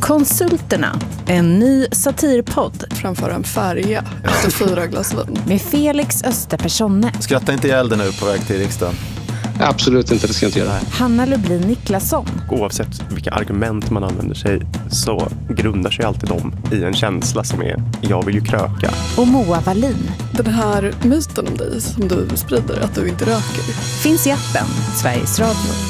Konsulterna, en ny satirpodd framför en färja efter 4 glas vin. med Felix Österpersonne, Skratta inte ihjäl dig nu på väg till riksdagen. Absolut inte, det ska jag inte göra. Hanna Lublin Niklasson Oavsett vilka argument man använder sig så grundar sig alltid de i en känsla som är jag vill ju kröka. och Moa Wallin. Den här myten om dig som du sprider, att du inte röker. Finns i appen Sveriges Radio.